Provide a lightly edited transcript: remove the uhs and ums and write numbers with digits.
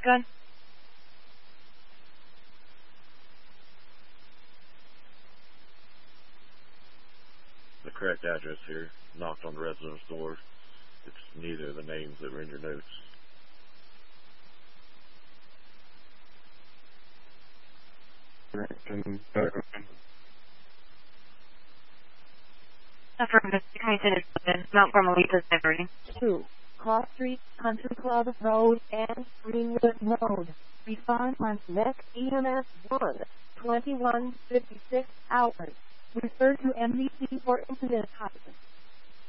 gun? The correct address here. Knocked on the resident's door. It's neither of the names that were in your notes. Affirmative. Community is Mount Carmelita Diverting. 2. Cross Street, Country Club Road, and Greenwood Road. Respond on next EMS 1, 2156 hours. Refer to MDC for incident type.